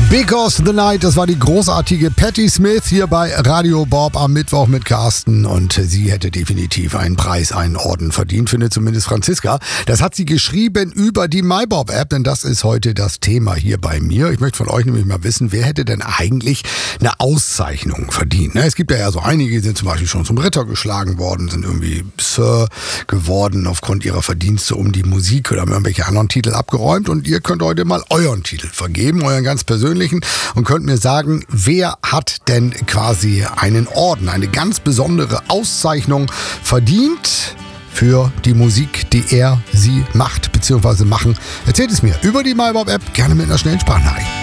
Because the Night, das war die großartige Patti Smith hier bei Radio Bob am Mittwoch mit Carsten und sie hätte definitiv einen Preis, einen Orden verdient, findet zumindest Franziska. Das hat sie geschrieben über die MyBob-App, denn das ist heute das Thema hier bei mir. Ich möchte von euch nämlich mal wissen, wer hätte denn eigentlich eine Auszeichnung verdient? Es gibt ja so einige, die sind zum Beispiel schon zum Ritter geschlagen worden, sind irgendwie Sir geworden aufgrund ihrer Verdienste um die Musik oder haben irgendwelche anderen Titel abgeräumt und ihr könnt heute mal euren Titel vergeben, euren ganz persönlichen, und könnt mir sagen, wer hat denn quasi einen Orden, eine ganz besondere Auszeichnung verdient für die Musik, die sie macht bzw. machen. Erzählt es mir über die MyBob-App, gerne mit einer schnellen Sprachnachricht.